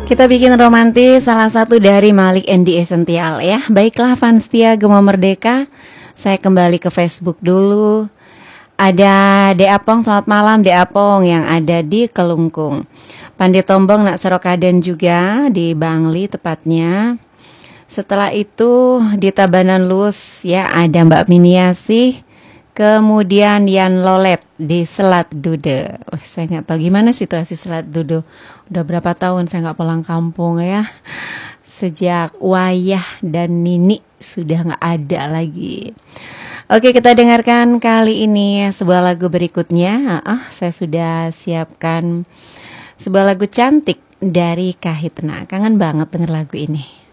Kita bikin romantis salah satu dari Malik and the Essential ya. Baiklah fans setia Gema Merdeka, saya kembali ke Facebook dulu. Ada De Apong, selamat malam De Apong yang ada di Kelungkung. Pandai Tombong nak Serokaden juga di Bangli tepatnya. Setelah itu di Tabanan Lus ya ada Mbak Miniasi. Kemudian Yan Lolet di Selat Dude. Saya nggak tahu gimana situasi Selat Dude. Udah berapa tahun saya nggak pulang kampung ya. Sejak Wayah dan Nini sudah nggak ada lagi. Oke, kita dengarkan kali ini sebuah lagu berikutnya. Saya sudah siapkan sebuah lagu cantik dari Kahitna. Kangen banget denger lagu ini.